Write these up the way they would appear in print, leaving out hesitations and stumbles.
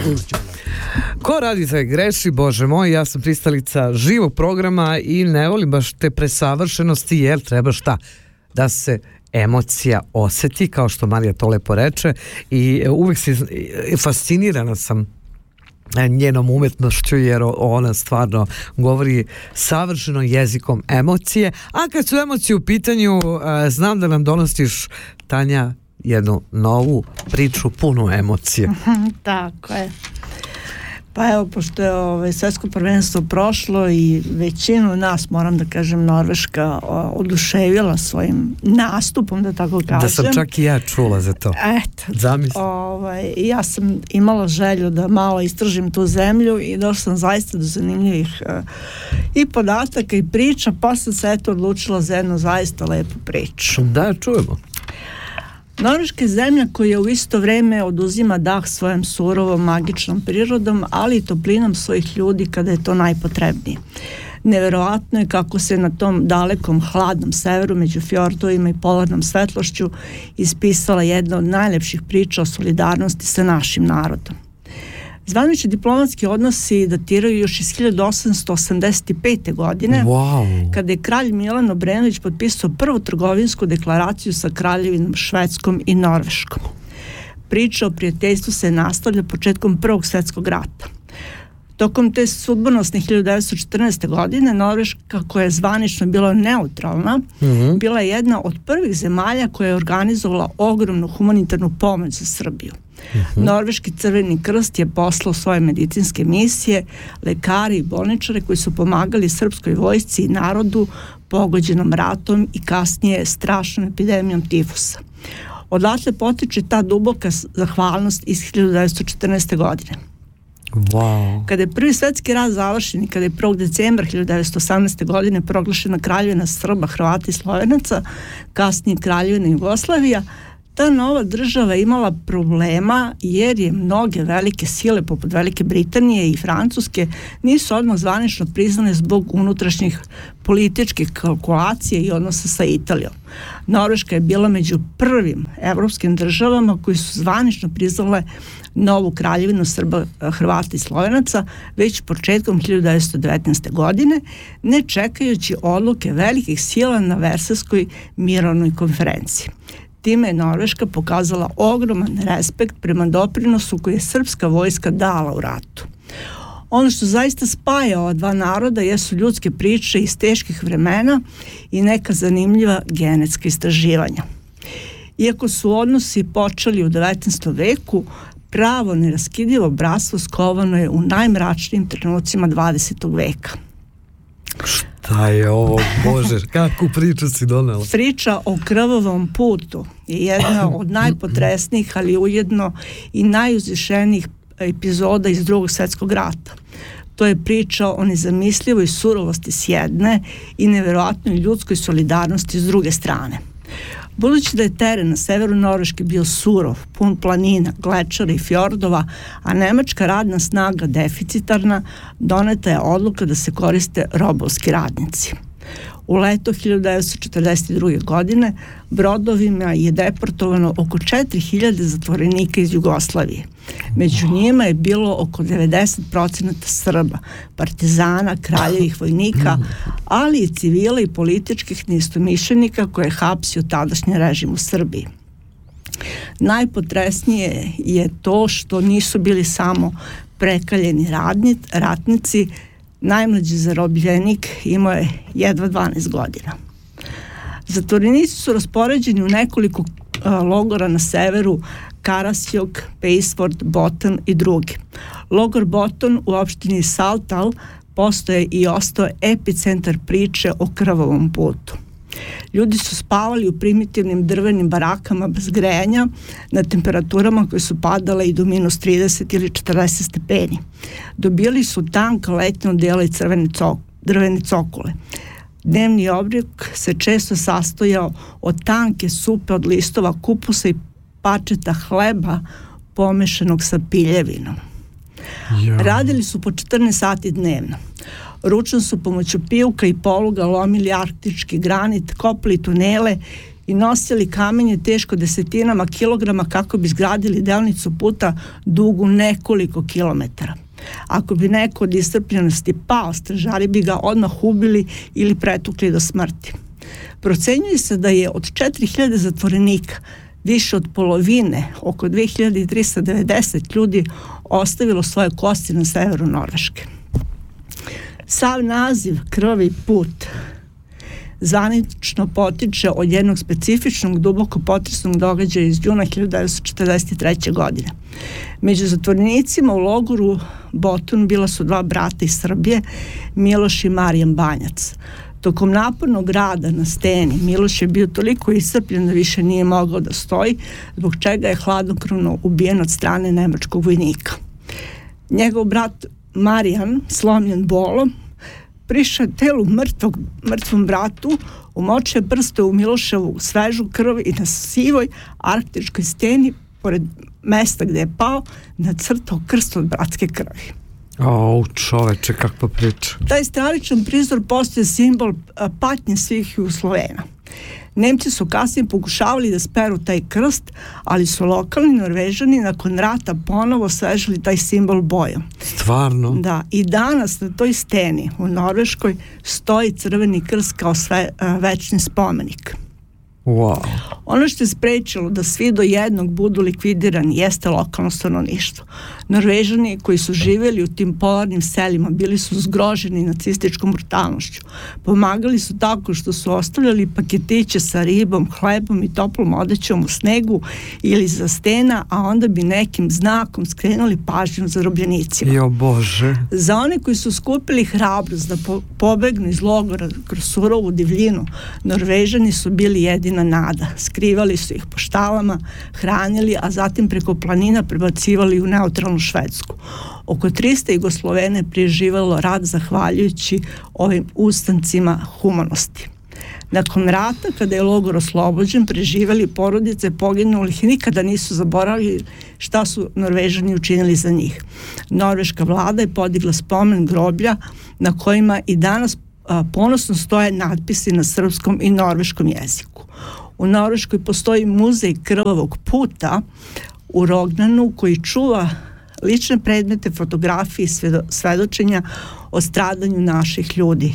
Ko radi taj greši, Bože moj, ja sam pristalica živog programa i ne volim baš te presavršenosti, jer treba šta? Da se emocija oseti, kao što Marija to lepo reče, i uvijek fascinirana sam njenom umetnošću, jer ona stvarno govori savršeno jezikom emocije, a kad su emocije u pitanju, znam da nam donosiš, Tanja, jednu novu priču punu emocije. Tako je. Pa evo, pošto je svjetsko prvenstvo prošlo i većinu nas, moram da kažem, Norveška oduševila svojim nastupom, da tako kažem. Da sam čak i ja čula za to. Eto. Zamisli. Ja sam imala želju da malo istražim tu zemlju i došla sam zaista do zanimljivih i podataka i priča, pa sam se odlučila za jednu zaista lepu priču. Da, čujemo. Norveška je zemlja koja u isto vrijeme oduzima dah svojom surovom magičnom prirodom, ali i toplinom svojih ljudi kada je to najpotrebnije. Neverovatno je kako se na tom dalekom hladnom severu među fjordovima i polarnom svetlošću ispisala jedna od najlepših priča o solidarnosti sa našim narodom. Zvanični diplomatski odnosi datiraju još iz 1885. godine, kada je kralj Milan Obrenović potpisao prvu trgovinsku deklaraciju sa kraljevinom Švedskom i Norveškom. Priča o prijateljstvu se nastavlja početkom Prvog svjetskog rata. Tokom te sudbonosne 1914. godine Norveška, koja je zvanično bila neutralna, bila je jedna od prvih zemalja koja je organizovala ogromnu humanitarnu pomoć za Srbiju. Norveški Crveni krst je poslao svoje medicinske misije, lekari i bolničare koji su pomagali srpskoj vojsci i narodu pogođenom ratom i kasnije strašnom epidemijom tifusa. Odatle potiče ta duboka zahvalnost iz 1914. godine. Kada je Prvi svjetski rat završen i kada je 1. decembra 1918. godine proglašena kraljevina Srba, Hrvata i Slovenaca, kasnije kraljevina Jugoslavija, ta nova država imala problema jer je mnoge velike sile poput Velike Britanije i Francuske nisu odmah zvanično priznane zbog unutrašnjih političkih kalkulacija i odnosa sa Italijom. Norveška je bila među prvim evropskim državama koji su zvanično priznale novu kraljevinu Srba, Hrvata i Slovenaca već početkom 1919. godine, ne čekajući odluke velikih sila na Versajskoj mirovnoj konferenciji. Time je Norveška pokazala ogroman respekt prema doprinosu koji je srpska vojska dala u ratu. Ono što zaista spaja ova dva naroda jesu ljudske priče iz teških vremena i neka zanimljiva genetska istraživanja. Iako su odnosi počeli u 19. veku, pravo neraskidivo bratstvo skovano je u najmračnijim trenucima 20. veka. Šta je ovo, Bože, kakvu priču si donela? Priča o krvavom putu je jedna od najpotresnijih, ali ujedno i najuzvišenijih epizoda iz Drugog svjetskog rata. To je priča o nezamislivoj surovosti s jedne i neverovatnoj ljudskoj solidarnosti s druge strane. Budući da je teren na severu Norveške bio surov, pun planina, glečara i fjordova, a nemačka radna snaga deficitarna, doneta je odluka da se koriste robovski radnici. U leto 1942. godine brodovima je deportovano oko 4000 zatvorenika iz Jugoslavije. Među njima je bilo oko 90% Srba, partizana, kraljevih vojnika, ali i civila i političkih neistomišljenika koje je hapsio tadašnji režim u Srbiji. Najpotresnije je to što nisu bili samo prekaljeni ratnici. Najmlađi zarobljenik imao je jedva 12 godina. Zatvorenici su raspoređeni u nekoliko logora na severu, Karasjok, Pejsford, Botan i drugi. Logor Botan u opštini Saltal postoje i ostao epicentar priče o krvavom putu. Ljudi su spavali u primitivnim drvenim barakama bez grejanja na temperaturama koje su padale i do minus 30 ili 40 stepeni. Dobili su tanka letnja odela i drvene cokule. Dnevni obrok se često sastojao od tanke supe od listova kupusa i pačeta hleba pomešanog sa piljevinom. Radili su po 14 sati dnevno. Ručno su pomoću pijuka i poluga lomili arktički granit, kopali tunele i nosili kamenje teško desetinama kilograma kako bi izgradili deonicu puta dugu nekoliko kilometara. Ako bi neko od iscrpljenosti pao, stražari bi ga odmah ubili ili pretukli do smrti. Procenjuje se da je od 4000 zatvorenika više od polovine, oko 2390 ljudi, ostavilo svoje kosti na severu Norveške. Sav naziv Krvavi put zvanično potiče od jednog specifičnog duboko potresnog događaja iz juna 1943. godine. Među zatvorenicima u logoru Botun bila su 2 brata iz Srbije, Miloš i Marijan Banjac. Tokom napornog rada na steni Miloš je bio toliko iscrpljen da više nije mogao da stoji, zbog čega je hladnokrvno ubijen od strane nemačkog vojnika. Njegov brat Marijan, slomljen bolom, prišao telu mrtvom bratu, umočio prste u Miloševu svežu krv i na sivoj arktičkoj steni, pored mesta gde je pao, nacrtao krst od bratske krvi. Čoveče, kakva priča. Taj stravičan prizor postaje simbol patnje svih Jugoslovena. Nemci su kasnije pokušavali da speru taj krst, ali su lokalni Norvežani nakon rata ponovo svežili taj simbol bojom. Stvarno? Da, i danas na toj steni u Norveškoj stoji crveni krst kao večni spomenik. Wow. Ono što je sprečilo da svi do jednog budu likvidirani jeste lokalno stanovništvo. Norvežani koji su živjeli u tim polarnim selima bili su zgroženi nacističkom brutalnošću. Pomagali su tako što su ostavljali paketiće sa ribom, hlebom i toplom odećom u snegu ili za stena, a onda bi nekim znakom skrenuli pažnju zarobljenicima. Jo Bože. Za one koji su skupili hrabrost da pobegnu iz logora kroz surovu divljinu, Norvežani su bili jedina nada. Skrivali su ih po štalama, hranili, a zatim preko planina prebacivali u neutralnu Švedsku. Oko 300 Jugoslovena je preživelo rat zahvaljujući ovim ustancima humanosti. Nakon rata, kada je logor oslobođen, preživeli porodice poginulih nikada nisu zaboravili šta su Norvežani učinili za njih. Norveška vlada je podigla spomen groblja na kojima i danas ponosno stoje natpisi na srpskom i norveškom jeziku. U Norveškoj postoji muzej Krvavog puta u Rognanu koji čuva lične predmete, fotografije i svedočenja o stradanju naših ljudi.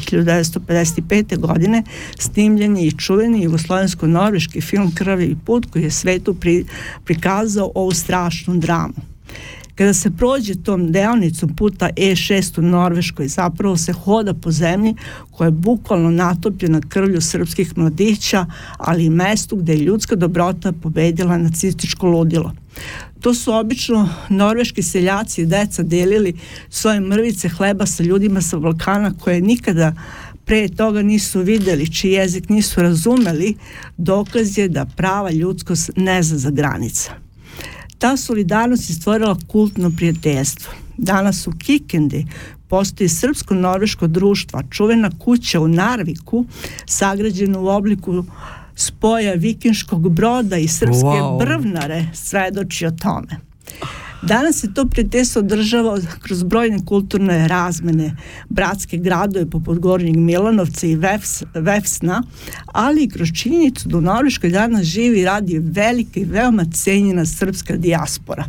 1955. godine snimljen je i čuveni jugoslovensko-norveški film Krvavi put koji je svetu prikazao ovu strašnu dramu. Kada se prođe tom deonicom puta E6 u Norveškoj, zapravo se hoda po zemlji koja je bukvalno natopljena krvlju srpskih mladića, ali i mestu gde je ljudska dobrota pobedila nacističko ludilo. To su obično norveški seljaci i deca delili svoje mrvice hleba sa ljudima sa Balkana koje nikada pre toga nisu videli, čiji jezik nisu razumeli. Dokaz je da prava ljudskost ne zna za granica. Ta solidarnost je stvorila kultno prijateljstvo. Danas u Kikendi postoji srpsko-norveško društvo, čuvena kuća u Narviku, sagrađena u obliku spoja vikinškog broda i srpske brvnare, svedoči o tome. Danas se to prijateljstvo održava kroz brojne kulturne razmene, bratske gradove poput Gornjeg Milanovca i Vefsna, ali i kroz činjenicu da u Norveškoj danas živi i radi velika i veoma cenjena srpska dijaspora.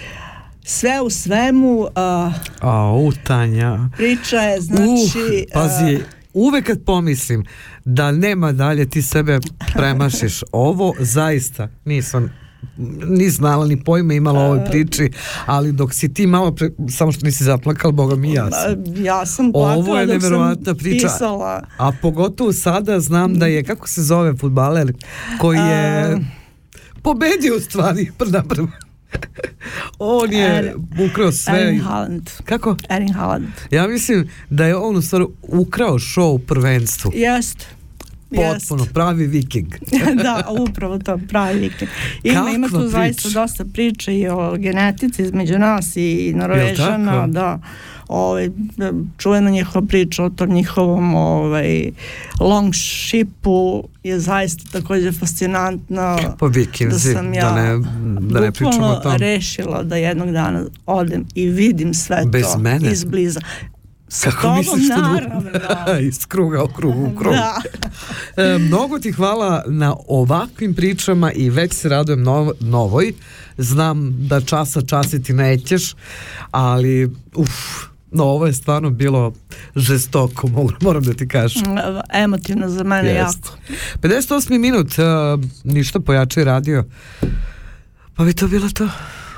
Sve u svemu Tanja, priča je znači pazi, uvek kad pomislim da nema dalje ti sebe premašiš. Ovo zaista nisam ni znala ni pojma imala o ovoj priči, ali dok si ti malo samo što nisi zaplakala, boga mi ja sam plakala. Ovo je dok neverovatna sam priča, pisala. a pogotovo sada znam da je, kako se zove fudbaler koji je pobedio u stvari prvo. On je ukrao sve. Erling Haaland. Kako? Erling Haaland. Ja mislim da je on u stvari ukrao show u prvenstvu. Jest. Potpuno, pravi viking. Da, upravo to, pravi viking. Ima tu zaista dosta priče i o genetici između nas i Norvežana, da. Čuvena njihova priča o tom njihovom longshipu je zaista također fascinantna. Po vikinzi, da ne pričamo o tom. Rešila da jednog dana odem i vidim sve bez to mene. izbliza. Sa tobom, naravno. Iz kruga u krugu. Da. Mnogo ti hvala na ovakvim pričama i već se radujem novoj. Znam da časi ti nećeš, ali ovo je stvarno bilo žestoko, moram da ti kažem. Emotivno za mene jako. 58. minut, ništa, pojačaj radio. Pa bi to bilo to.